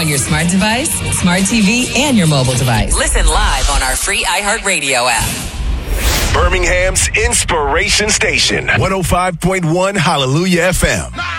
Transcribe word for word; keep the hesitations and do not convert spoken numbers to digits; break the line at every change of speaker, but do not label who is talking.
on your smart device, smart T V, and your mobile device. Listen live on our free iHeartRadio app.
Birmingham's Inspiration Station, one oh five point one Hallelujah F M.